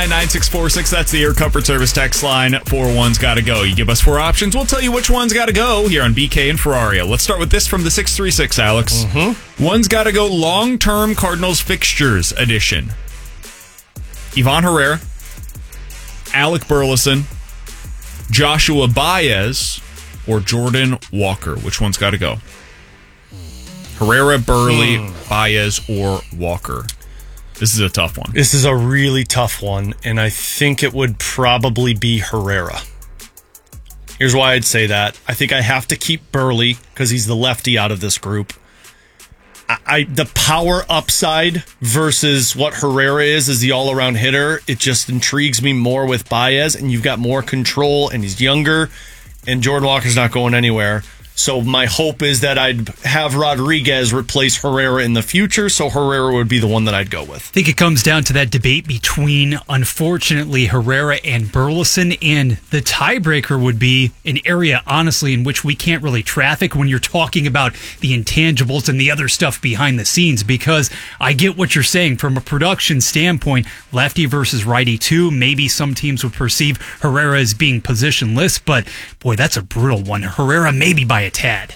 403-999-9646. That's the Air Comfort Service text line for One's Gotta Go. You give us 4 options, we'll tell you which one's gotta go here on BK and Ferrario. Let's start with this from the 636, Alex. One's Gotta Go long-term Cardinals fixtures edition. Ivan Herrera, Alec Burleson, Joshua Baez, or Jordan Walker. Which one's gotta go? Herrera, Burley, Baez, or Walker? This is a tough one. This is a really tough one, and I think it would probably be Herrera. Here's why I'd say that. I think I have to keep Burley because he's the lefty out of this group. The power upside versus what Herrera is the all-around hitter, it just intrigues me more with Baez, and you've got more control, and he's younger, and Jordan Walker's not going anywhere. So my hope is that I'd have Rodriguez replace Herrera in the future, so Herrera would be the one that I'd go with. I think it comes down to that debate between, unfortunately, Herrera and Burleson, and the tiebreaker would be an area, honestly, in which we can't really traffic when you're talking about the intangibles and the other stuff behind the scenes, because I get what you're saying from a production standpoint, lefty versus righty too. Maybe some teams would perceive Herrera as being positionless, but boy, that's a brutal one. Herrera maybe by a tad.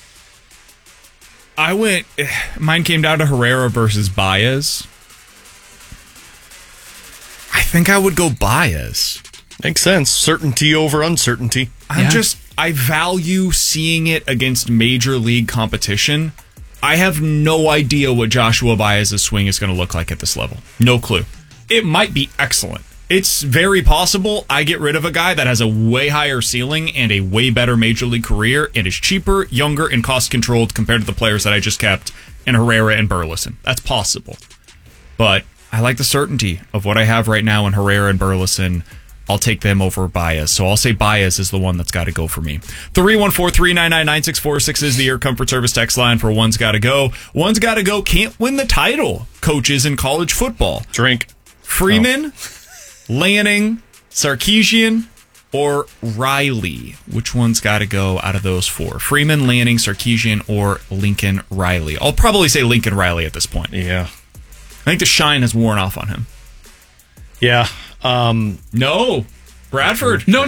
Mine came down to Herrera versus Baez. I think I would go Baez. Makes sense. Certainty over uncertainty. I value seeing it against major league competition. I have no idea what Joshua Baez's swing is going to look like at this level. No clue. It might be excellent. It's very possible I get rid of a guy that has a way higher ceiling and a way better major league career and is cheaper, younger, and cost-controlled compared to the players that I just kept in Herrera and Burleson. That's possible. But I like the certainty of what I have right now in Herrera and Burleson. I'll take them over Baez. So I'll say Baez is the one that's got to go for me. 314-399-9646 is the Air Comfort Service text line for One's Gotta Go. One's Gotta Go can't win the title, coaches in college football. Drink. Freeman, Lanning, Sarkisian, or Riley? Which one's got to go out of those 4? Freeman, Lanning, Sarkisian, or Lincoln Riley? I'll probably say Lincoln Riley at this point. Yeah. I think the shine has worn off on him. Yeah. No. Bradford. No. Oh,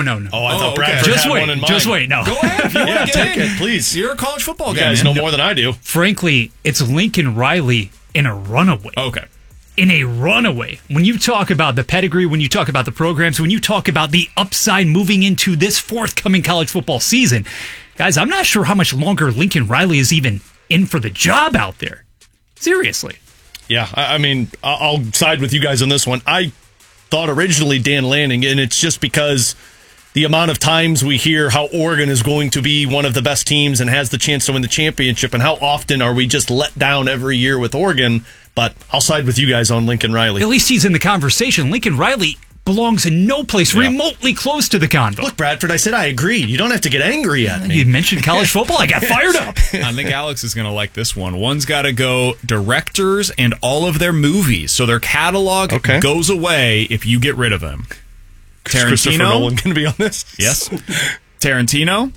I thought Bradford Just had wait. one in mind. Just wait. No. Go ahead. If you want to get take in. it, please. You're a college football You guy. guys man. know more than I do. Frankly, it's Lincoln Riley in a runaway. Okay. In a runaway. When you talk about the pedigree, when you talk about the programs, when you talk about the upside moving into this forthcoming college football season, guys, I'm not sure how much longer Lincoln Riley is even in for the job out there. Seriously. Yeah, I mean, I'll side with you guys on this one. I thought originally Dan Lanning, and it's just because the amount of times we hear how Oregon is going to be one of the best teams and has the chance to win the championship, and how often are we just let down every year with Oregon. But I'll side with you guys on Lincoln Riley. At least he's in the conversation. Lincoln Riley belongs in no place remotely close to the convo. Look, Bradford, I said I agree. You don't have to get angry at me. You mentioned college football. I got fired up. I think Alex is going to like this one. One's got to go directors and all of their movies. So their catalog goes away if you get rid of them. Tarantino. Christopher Nolan going to be on this? Yes. Tarantino,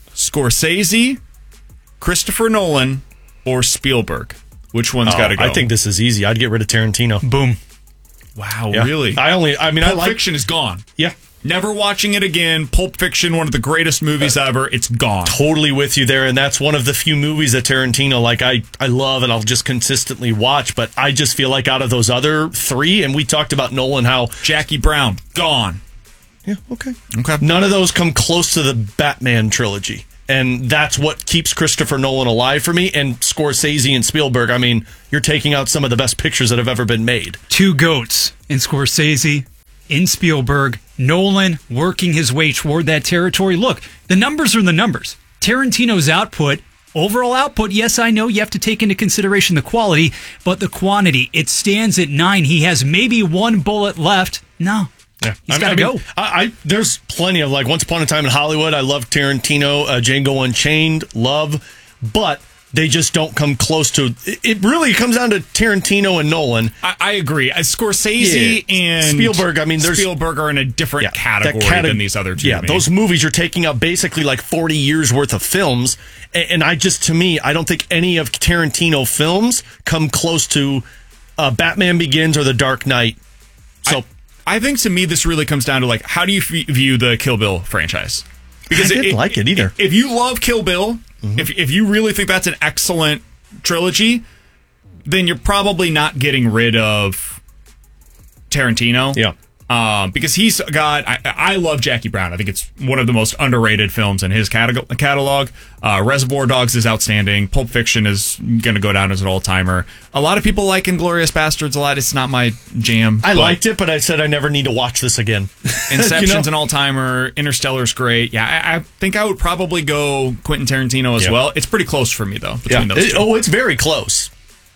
Scorsese, Christopher Nolan, or Spielberg. Which one's got to go? I think this is easy. I'd get rid of Tarantino. Boom. Wow, Yeah. really? Pulp Fiction is gone. Yeah. Never watching it again. Pulp Fiction, one of the greatest movies ever. It's gone. Totally with you there, and that's one of the few movies that Tarantino, like, I love and I'll just consistently watch, but I just feel like out of those other 3, and we talked about Nolan, how... Jackie Brown, gone. Yeah, okay. Okay. None of those come close to the Batman trilogy. And that's what keeps Christopher Nolan alive for me. And Scorsese and Spielberg, I mean, you're taking out some of the best pictures that have ever been made. 2 GOATs in Scorsese, in Spielberg, Nolan working his way toward that territory. Look, the numbers are the numbers. Tarantino's output, overall output, yes, I know you have to take into consideration the quality, but the quantity, it stands at 9. He has maybe 1 bullet left. No. Yeah. He's got to go. There's plenty of, like, Once Upon a Time in Hollywood. I love Tarantino, Django Unchained, but they just don't come close to. It really comes down to Tarantino and Nolan. I agree. Scorsese and Spielberg. I mean, Spielberg are in a different category than these other 2. Yeah, those movies are taking out basically like 40 years worth of films, and to me, I don't think any of Tarantino films come close to Batman Begins or The Dark Knight. So. I think to me this really comes down to like, how do you view the Kill Bill franchise? Because I didn't like it either. If you love Kill Bill, if you really think that's an excellent trilogy, then you're probably not getting rid of Tarantino. Yeah. Because he's got, I love Jackie Brown. I think it's one of the most underrated films in his catalog. Reservoir Dogs is outstanding. Pulp Fiction is going to go down as an all-timer. A lot of people like Inglourious Basterds a lot. It's not my jam. I liked it, but I said I never need to watch this again. Inception's an all-timer. Interstellar's great. Yeah, I think I would probably go Quentin Tarantino as well. It's pretty close for me, though, between those two. It's very close.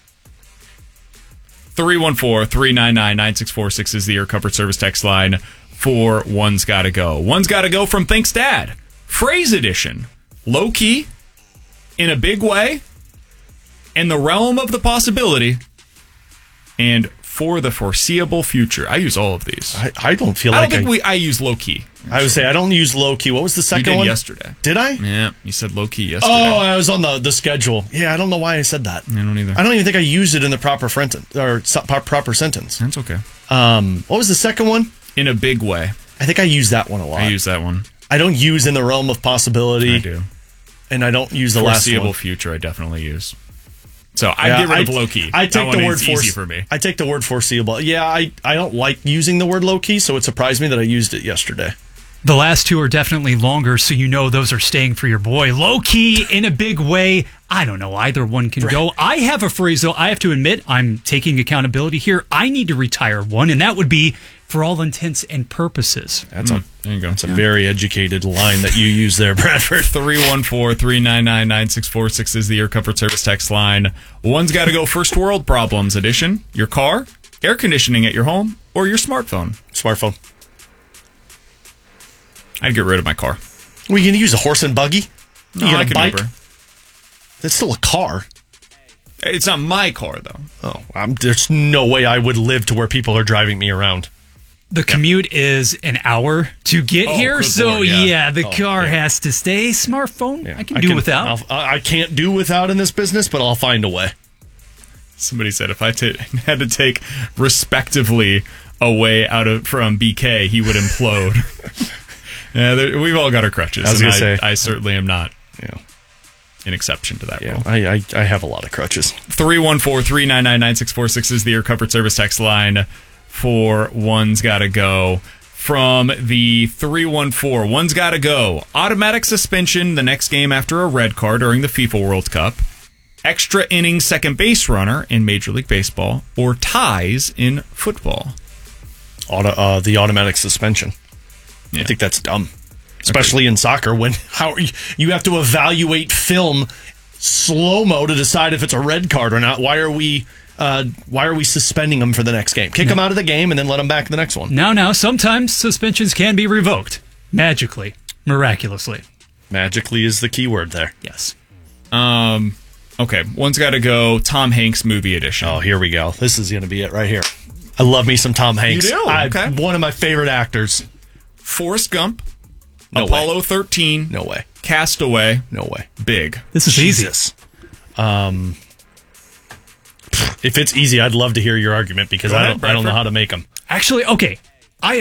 314-399-9646 is the Air Comfort Service text line for One's Gotta Go. One's Gotta Go from Thanks Dad. Phrase edition. Low key, in a big way, in the realm of the possibility, and for the foreseeable future. I use all of these. I don't feel I like don't think I use low key. I would say I don't use low key. What was the second You did one? yesterday. Did I? Yeah, you said low key yesterday. Oh, I was on the schedule. Yeah, I don't know why I said that. I don't either. I don't even think I used it in the proper proper sentence. That's okay. What was the second one? In a big way. I think I use that one a lot. I use that one. I don't use in the realm of possibility. I do. And I don't use the last Foreseeable one. future, I definitely use. So I get rid of low key. I take the word easy for me. I take the word foreseeable. Yeah, I don't like using the word low key, so it surprised me that I used it yesterday. The last two are definitely longer, so you know those are staying for your boy. Low key, in a big way. I don't know. Either one can go. I have a phrase, though. I have to admit, I'm taking accountability here. I need to retire one, and that would be for all intents and purposes. There you go. That's a very educated line that you use there, Bradford. 314-399-9646 is the Air Comfort Service text line. One's Gotta Go First World Problems edition. Your car, air conditioning at your home, or your smartphone. Smartphone. I'd get rid of my car. Well, you can use a horse and buggy. No, you I get a could bike. Uber. That's still a car. It's not my car, though. Oh, there's no way I would live to where people are driving me around. The commute is an hour to get here, good so Lord, yeah. the car has to stay. Smartphone, I can do without. I can't do without in this business, but I'll find a way. Somebody said if I had to take respectively away from BK, he would implode. Yeah, we've all got our crutches. I was going to say. I certainly am not an exception to that rule. I have a lot of crutches. 314-399-9646 is the Air Comfort Service text line for One's Gotta Go. From the 314, One's Gotta Go. Automatic suspension the next game after a red card during the FIFA World Cup. Extra innings second base runner in Major League Baseball. Or ties in football. The automatic suspension. Yeah. I think that's dumb, especially in soccer when you have to evaluate film slow-mo to decide if it's a red card or not. Why are we suspending them for the next game? Kick them out of the game and then let them back in the next one. Now, sometimes suspensions can be revoked magically, miraculously. Magically is the key word there. Yes. Okay, One's Gotta Go. Tom Hanks movie edition. Oh, here we go. This is going to be it right here. I love me some Tom Hanks. You do? Okay. One of my favorite actors. Forrest Gump. No Apollo way. 13. No way. Castaway. No way. Big. This is easy. If it's easy, I'd love to hear your argument because I don't know how to make them. Actually, okay. I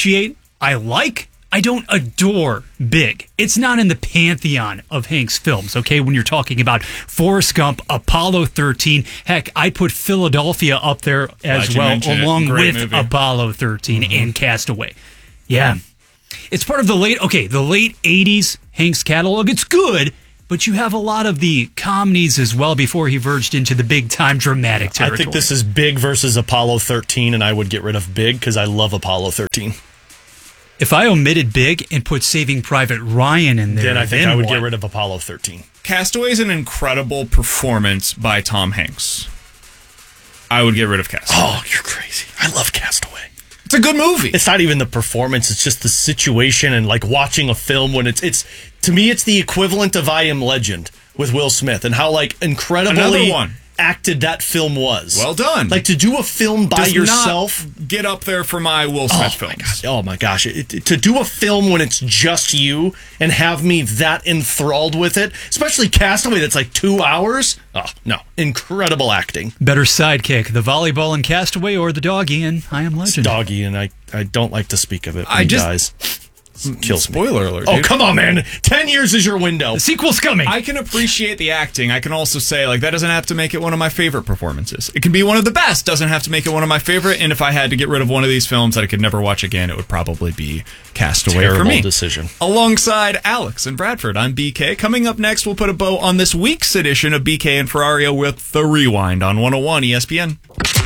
don't adore Big. It's not in the pantheon of Hanks films, okay? When you're talking about Forrest Gump, Apollo 13, heck, I'd put Philadelphia up there as well, along with movie. Apollo 13 and Castaway. Yeah. It's part of the late 80s Hanks catalog. It's good, but you have a lot of the comedies as well before he verged into the big-time dramatic territory. I think this is Big versus Apollo 13, and I would get rid of Big because I love Apollo 13. If I omitted Big and put Saving Private Ryan in there, Then I think I would get rid of Apollo 13. Castaway is an incredible performance by Tom Hanks. I would get rid of Castaway. Oh, you're crazy. I love Castaway. It's a good movie. It's not even the performance, it's just the situation and like watching a film when it's to me it's the equivalent of I Am Legend with Will Smith and how like incredibly acted that film was. Well done. Like, to do a film by Does yourself. not get up there for my Will Smith films. Oh my gosh. To do a film when it's just you and have me that enthralled with it, especially Castaway that's like 2 hours. Oh, no. Incredible acting. Better sidekick, the volleyball in Castaway or the doggy in I Am Legend? It's Doggy, and I don't like to speak of it when he dies. Kills me. Spoiler alert. Oh, dude. come on, man. 10 years is your window. The sequel's coming. I can appreciate the acting. I can also say, like, that doesn't have to make it one of my favorite performances. It can be one of the best, doesn't have to make it one of my favorite. And if I had to get rid of one of these films that I could never watch again, it would probably be Castaway for Terrible me. decision. Alongside Alex and Bradford, I'm BK. Coming up next, we'll put a bow on this week's edition of BK and Ferrario with The Rewind on 101 ESPN.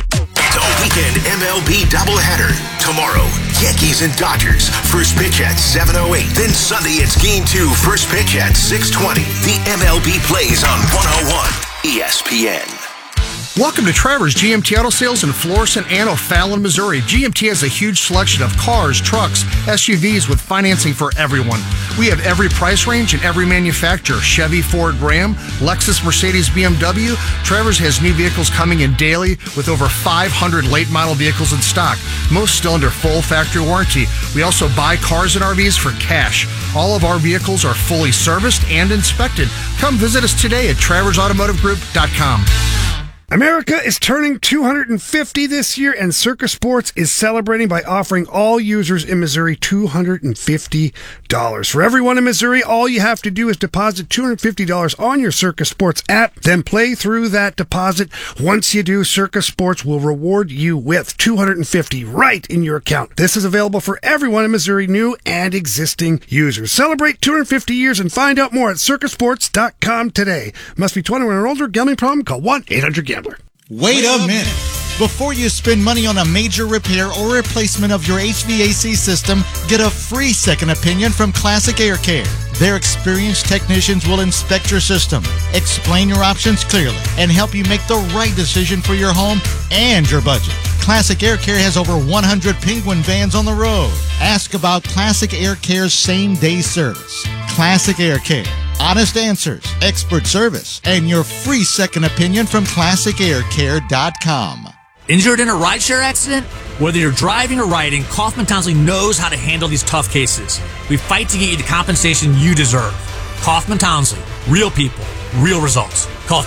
The weekend MLB doubleheader. Tomorrow, Yankees and Dodgers. First pitch at 7:08. Then Sunday, it's Game 2. First pitch at 6:20. The MLB plays on 101 ESPN. Welcome to Travers GMT Auto Sales in Florissant and O'Fallon, Missouri. GMT has a huge selection of cars, trucks, SUVs with financing for everyone. We have every price range and every manufacturer. Chevy, Ford, Ram, Lexus, Mercedes, BMW. Travers has new vehicles coming in daily with over 500 late model vehicles in stock, most still under full factory warranty. We also buy cars and RVs for cash. All of our vehicles are fully serviced and inspected. Come visit us today at TraversAutomotiveGroup.com. America is turning 250 this year, and Circus Sports is celebrating by offering all users in Missouri $250. For everyone in Missouri, all you have to do is deposit $250 on your Circus Sports app, then play through that deposit. Once you do, Circus Sports will reward you with $250 right in your account. This is available for everyone in Missouri, new and existing users. Celebrate 250 years and find out more at circusports.com today. Must be 21 or older. Gambling problem? Call 1-800-GAMBLER. Wait a minute. Before you spend money on a major repair or replacement of your HVAC system, get a free second opinion from Classic Air Care. Their experienced technicians will inspect your system, explain your options clearly, and help you make the right decision for your home and your budget. Classic Air Care has over 100 Penguin vans on the road. Ask about Classic Air Care's same-day service. Classic Air Care. Honest answers, expert service, and your free second opinion from ClassicAirCare.com. Injured in a rideshare accident? Whether you're driving or riding, Kaufman Townsley knows how to handle these tough cases. We fight to get you the compensation you deserve. Kaufman Townsley. Real people. Real results. Call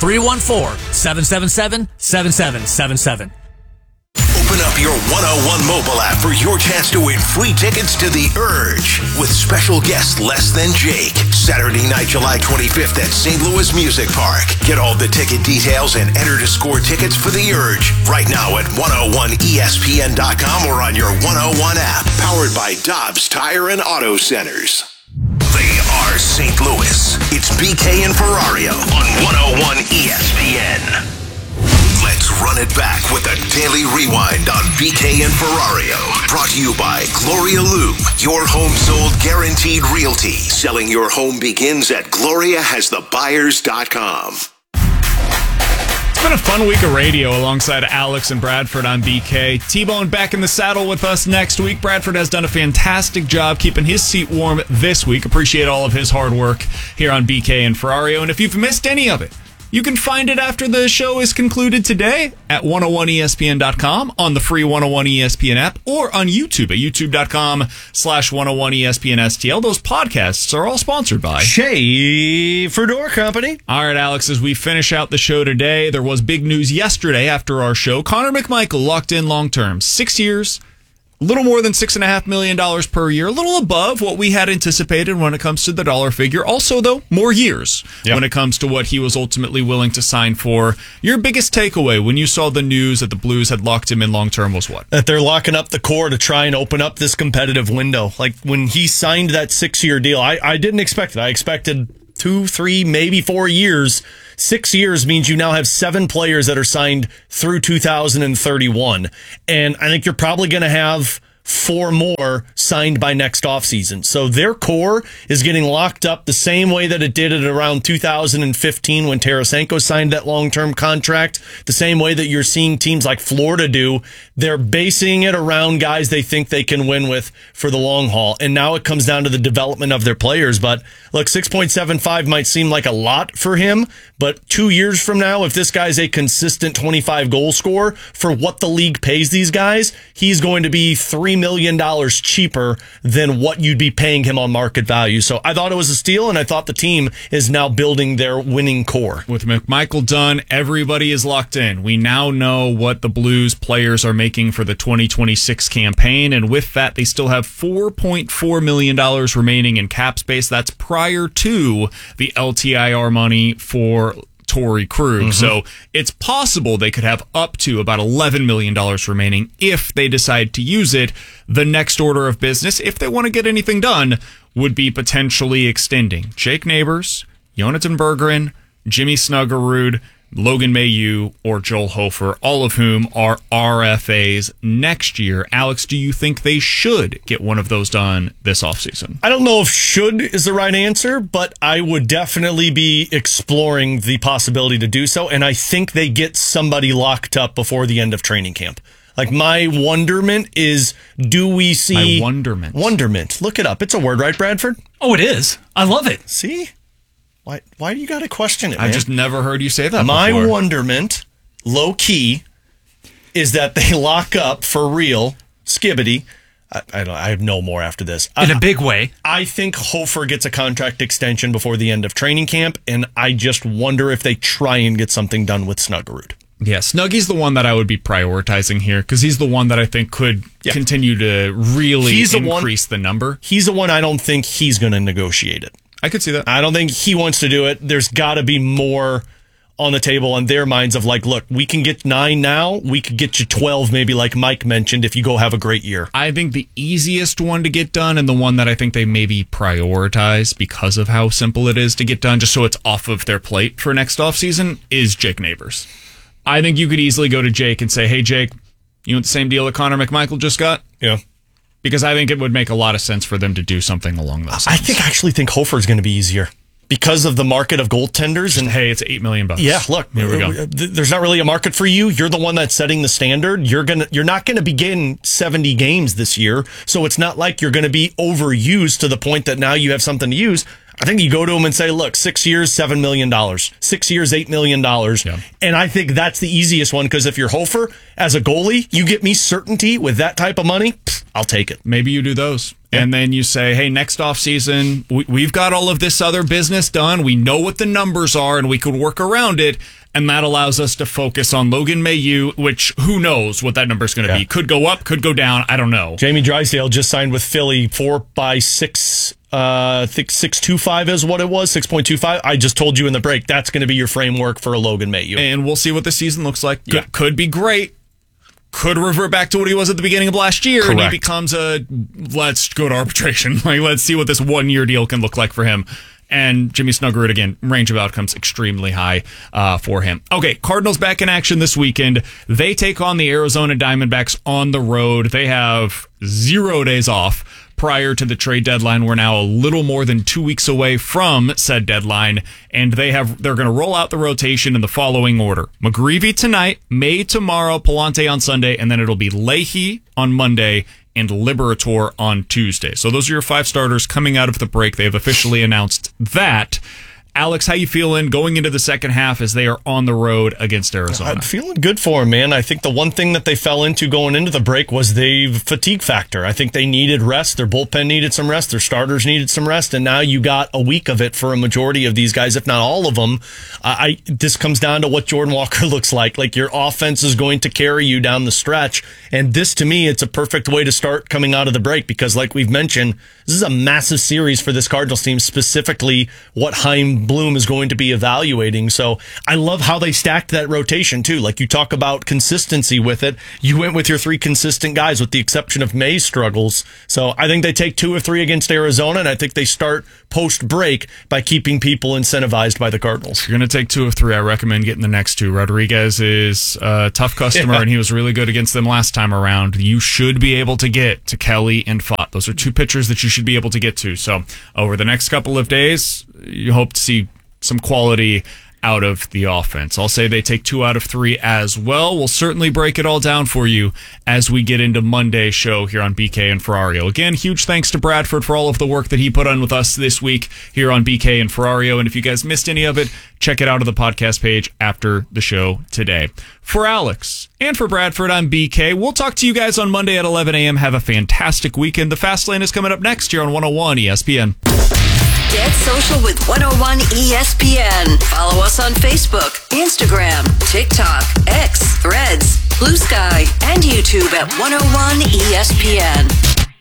314-777-7777. Open up your 101 mobile app for your chance to win free tickets to The Urge with special guest Less Than Jake. Saturday night, July 25th at St. Louis Music Park. Get all the ticket details and enter to score tickets for The Urge right now at 101ESPN.com or on your 101 app. Powered by Dobbs Tire and Auto Centers. They are St. Louis. It's BK and Ferrario on 101 ESPN. Let's run it back with a daily rewind on BK and Ferrario. Brought to you by Gloria Lou, your home sold guaranteed realty. Selling your home begins at GloriaHasTheBuyers.com. It's been a fun week of radio alongside Alex and Bradford on BK. T-Bone back in the saddle with us next week. Bradford has done a fantastic job keeping his seat warm this week. Appreciate all of his hard work here on BK and Ferrario. And if you've missed any of it, you can find it after the show is concluded today at 101ESPN.com, on the free 101 ESPN app, or on YouTube at youtube.com/101ESPNSTL. Those podcasts are all sponsored by Schaefer Door Company. All right, Alex, as we finish out the show today, there was big news yesterday after our show. Connor McMichael locked in long-term, 6 years, a little more than $6.5 million per year, a little above what we had anticipated when it comes to the dollar figure. Also, though, more years when it comes to what he was ultimately willing to sign for. Your biggest takeaway when you saw the news that the Blues had locked him in long-term was what? That they're locking up the core to try and open up this competitive window. Like when he signed that 6-year deal, I didn't expect it. I expected 2, 3, maybe 4 years. 6 years means you now have 7 players that are signed through 2031. And I think you're probably going to have 4 more signed by next offseason. So their core is getting locked up the same way that it did at around 2015 when Tarasenko signed that long-term contract, the same way that you're seeing teams like Florida do. They're basing it around guys they think they can win with for the long haul. And now it comes down to the development of their players. But look, 6.75 might seem like a lot for him, but 2 years from now, if this guy's a consistent 25 goal scorer for what the league pays these guys, he's going to be $3 million cheaper than what you'd be paying him on market value. So I thought it was a steal, and I thought the team is now building their winning core. With McMichael done, everybody is locked in. We now know what the Blues players are making for the 2026 campaign, and with that, they still have $4.4 million remaining in cap space. That's prior to the LTIR money for Torrey Krug. So it's possible they could have up to about $11 million remaining if they decide to use it. The next order of business, if they want to get anything done, would be potentially extending Jake Neighbors, Jonathan Berggren, Jimmy Snuggerud, Logan Mailloux, or Joel Hofer, all of whom are RFAs next year. Alex, do you think they should get one of those done this offseason? I don't know if should is the right answer, but I would definitely be exploring the possibility to do so, and I think they get somebody locked up before the end of training camp. Like, my wonderment is, do we see... My wonderment. Wonderment. Look it up. It's a word, right, Bradford? Oh, it is. I love it. See? Why do you got to question it, man? I just never heard you say that My before. wonderment, low-key, is that they lock up, for real, Skibbity. I have no more after this. In a big way. I think Hofer gets a contract extension before the end of training camp, and I just wonder if they try and get something done with Snuggerud. Yeah, Snuggy's the one that I would be prioritizing here because he's the one that I think could continue to really increase the number. He's the one I don't think he's going to negotiate it. I could see that. I don't think he wants to do it. There's got to be more on the table on their minds of like, look, we can get 9 now. We could get you 12 maybe like Mike mentioned if you go have a great year. I think the easiest one to get done and the one that I think they maybe prioritize because of how simple it is to get done just so it's off of their plate for next offseason is Jake Neighbors. I think you could easily go to Jake and say, hey, Jake, you want the same deal that Connor McMichael just got? Yeah. Because I think it would make a lot of sense for them to do something along those lines. I actually think Hofer's going to be easier because of the market of goaltenders. And hey, it's $8 million. Yeah, look, here we go. There's not really a market for you. You're the one that's setting the standard. You're not going to begin 70 games this year, so it's not like you're going to be overused to the point that now you have something to use. I think you go to him and say, look, 6 years, $7 million. 6 years, $8 million. Yeah. And I think that's the easiest one because if you're Hofer, as a goalie, you get me certainty with that type of money, I'll take it. Maybe you do those. Yeah. And then you say, hey, next offseason, we've got all of this other business done. We know what the numbers are, and we could work around it. And that allows us to focus on Logan Mailloux, which who knows what that number is going to be. Could go up, could go down. I don't know. Jamie Drysdale just signed with Philly 4x6. I think 6.25 is what it was, 6.25. I just told you in the break, that's going to be your framework for a Logan Mailloux. And we'll see what the season looks like. Yeah. Could be great. Could revert back to what he was at the beginning of last year. Correct. And he becomes let's go to arbitration. Like, let's see what this 1 year deal can look like for him. And Jimmy Snuggerud, again, range of outcomes extremely high for him. Okay, Cardinals back in action this weekend. They take on the Arizona Diamondbacks on the road. They have 0 days off prior to the trade deadline. We're now a little more than 2 weeks away from said deadline, and they're going to roll out the rotation in the following order. McGreevy tonight, May tomorrow, Palante on Sunday, and then it'll be Leahy on Monday and Liberator on Tuesday. So those are your 5 starters coming out of the break. They have officially announced that. Alex, how you feeling going into the second half as they are on the road against Arizona? I'm feeling good for them, man. I think the one thing that they fell into going into the break was the fatigue factor. I think they needed rest. Their bullpen needed some rest. Their starters needed some rest. And now you got a week of it for a majority of these guys, if not all of them. This comes down to what Jordan Walker looks like. Like, your offense is going to carry you down the stretch. And this, to me, it's a perfect way to start coming out of the break because, like we've mentioned, this is a massive series for this Cardinals team, specifically what Chaim Bloom is going to be evaluating. So I love how they stacked that rotation too. Like you talk about consistency with it. You went with your 3 consistent guys with the exception of May's struggles. So I think they take 2 of 3 against Arizona, and I think they start post-break by keeping people incentivized by the Cardinals. If you're going to take 2 of 3, I recommend getting the next 2. Rodriguez is a tough customer, and he was really good against them last time around. You should be able to get to Kelly and Fott. Those are 2 pitchers that you should be able to get to. So over the next couple of days, you hope to see some quality out of the offense. I'll say they take 2 out of 3 as well. We'll certainly break it all down for you as we get into Monday's show here on BK and Ferrario. Again, huge thanks to Bradford for all of the work that he put on with us this week here on BK and Ferrario. And if you guys missed any of it, check it out on the podcast page after the show today. For Alex and for Bradford, I'm BK. We'll talk to you guys on Monday at 11 a.m. Have a fantastic weekend. The Fast Lane is coming up next here on 101 ESPN. Get social with 101 ESPN. Follow us on Facebook, Instagram, TikTok, X, Threads, Blue Sky, and YouTube at 101 ESPN.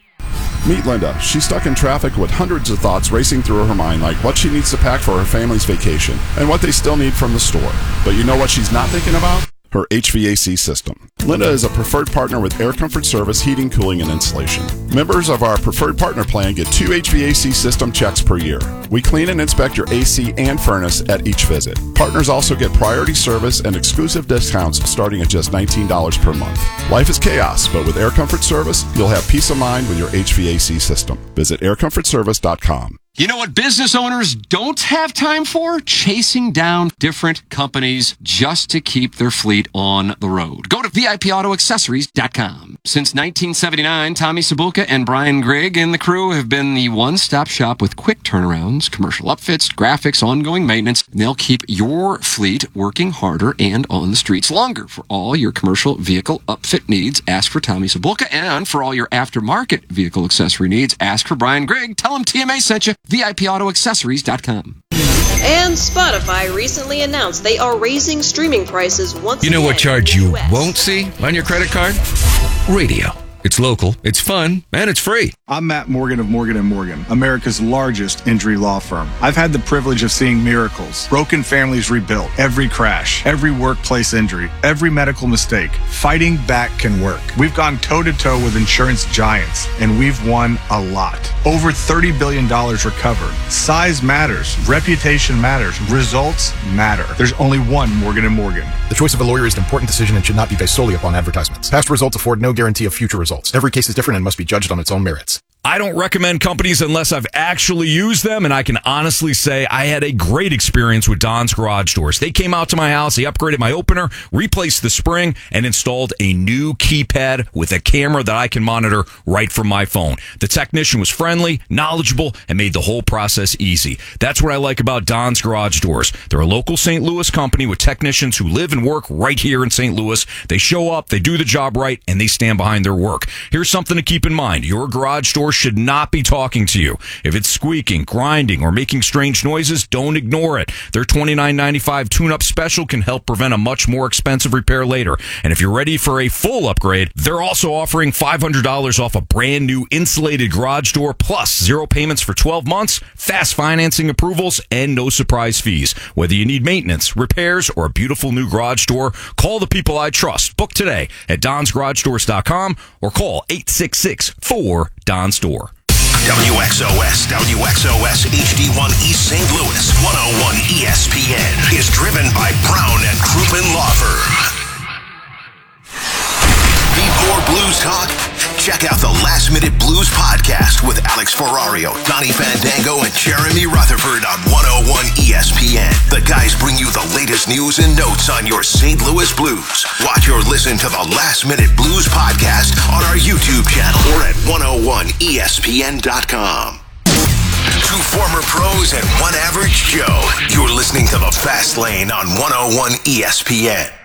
Meet Linda. She's stuck in traffic with hundreds of thoughts racing through her mind, like what she needs to pack for her family's vacation and what they still need from the store. But you know what she's not thinking about? Her HVAC system. Linda is a preferred partner with Air Comfort Service Heating, Cooling, and Installation. Members of our preferred partner plan get 2 HVAC system checks per year. We clean and inspect your AC and furnace at each visit. Partners also get priority service and exclusive discounts starting at just $19 per month. Life is chaos, but with Air Comfort Service, you'll have peace of mind with your HVAC system. Visit aircomfortservice.com. You know what business owners don't have time for? Chasing down different companies just to keep their fleet on the road. Go to VIPAutoAccessories.com. Since 1979, Tommy Sabulka and Brian Grigg and the crew have been the one-stop shop with quick turnarounds, commercial upfits, graphics, ongoing maintenance. They'll keep your fleet working harder and on the streets longer. For all your commercial vehicle upfit needs, ask for Tommy Sabulka. And for all your aftermarket vehicle accessory needs, ask for Brian Grigg. Tell him TMA sent you. VIPAutoAccessories.com. And Spotify recently announced they are raising streaming prices once again. You know what charge you won't see on your credit card? Radio. It's local, it's fun, and it's free. I'm Matt Morgan of Morgan & Morgan, America's largest injury law firm. I've had the privilege of seeing miracles, broken families rebuilt, every crash, every workplace injury, every medical mistake. Fighting back can work. We've gone toe-to-toe with insurance giants, and we've won a lot. Over $30 billion recovered. Size matters. Reputation matters. Results matter. There's only one Morgan & Morgan. The choice of a lawyer is an important decision and should not be based solely upon advertisements. Past results afford no guarantee of future results. Every case is different and must be judged on its own merits. I don't recommend companies unless I've actually used them, and I can honestly say I had a great experience with Don's Garage Doors. They came out to my house, they upgraded my opener, replaced the spring, and installed a new keypad with a camera that I can monitor right from my phone. The technician was friendly, knowledgeable, and made the whole process easy. That's what I like about Don's Garage Doors. They're a local St. Louis company with technicians who live and work right here in St. Louis. They show up, they do the job right, and they stand behind their work. Here's something to keep in mind. Your garage door should not be talking to you. If it's squeaking, grinding, or making strange noises, don't ignore it. Their $29.95 tune-up special can help prevent a much more expensive repair later. And if you're ready for a full upgrade, they're also offering $500 off a brand new insulated garage door, plus 0 payments for 12 months, fast financing approvals, and no surprise fees. Whether you need maintenance, repairs, or a beautiful new garage door, call the people I trust. Book today at donsgaragedoors.com or call 866-4-DONS-DOOR. WXOS HD1 East St. Louis 101 ESPN is driven by Brown and Crouppen Law Firm. Need more blues talk? Check out the Last Minute Blues podcast with Alex Ferrario, Donnie Fandango, and Jeremy Rutherford on 101 ESPN. The guys bring you the latest news and notes on your St. Louis Blues. Watch or listen to the Last Minute Blues podcast on our YouTube channel or at 101ESPN.com. 2 former pros and 1 average Joe. You're listening to The Fast Lane on 101 ESPN.